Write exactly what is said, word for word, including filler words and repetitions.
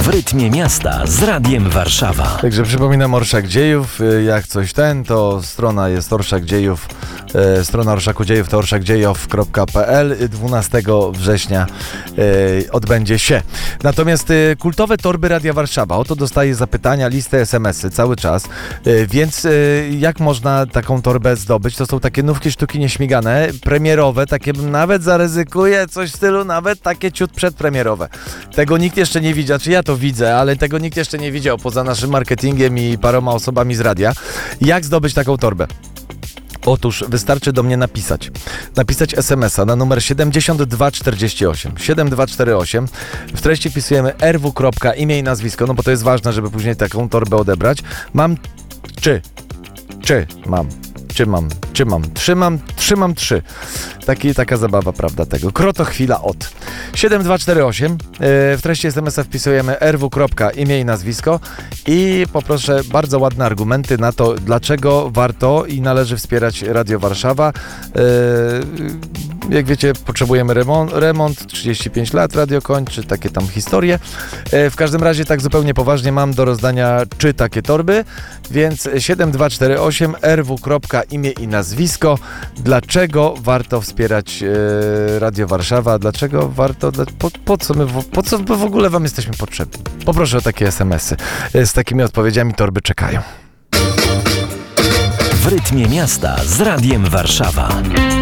W rytmie miasta z Radiem Warszawa. Także przypominam, Orszak Dziejów, jak coś ten, to strona jest Orszak Dziejów, e, strona Orszaku Dziejów to orszakdziejów kropka pe el. dwunastego września e, odbędzie się. Natomiast e, kultowe torby Radia Warszawa, oto dostaję zapytania, listę es em esy cały czas, e, więc e, jak można taką torbę zdobyć? To są takie nówki sztuki nieśmigane, premierowe, takie bym nawet zaryzykuję, coś w stylu nawet takie ciut przedpremierowe. Tego nikt jeszcze nie widział, czy ja to widzę, ale tego nikt jeszcze nie widział poza naszym marketingiem i paroma osobami z radia. Jak zdobyć taką torbę? Otóż wystarczy do mnie napisać. Napisać es em esa na numer siedemdziesiąt dwa czterdzieści osiem. siedem dwa cztery osiem. W treści wpisujemy er wu. imię i nazwisko, no bo to jest ważne, żeby później taką torbę odebrać. Mam czy, czy mam, czy mam, czy mam, trzymam, trzymam trzy. Taki, taka zabawa, prawda, tego. Kroto chwila od. siedem dwa cztery osiem. W treści es em esa wpisujemy er wu. imię i nazwisko i poproszę bardzo ładne argumenty na to, dlaczego warto i należy wspierać Radio Warszawa. Jak wiecie, potrzebujemy remont, remont trzydzieści pięć lat radio kończy, takie tam historie. W każdym razie tak zupełnie poważnie mam do rozdania trzy takie torby, więc siedem dwa cztery osiem, er wu. imię i nazwisko. Dlaczego warto wspierać e, Radio Warszawa? Dlaczego warto? Dla, po, po, co my, po co my w ogóle wam jesteśmy potrzebni? Poproszę o takie es em esy. Z takimi odpowiedziami torby czekają. W rytmie miasta z Radiem Warszawa.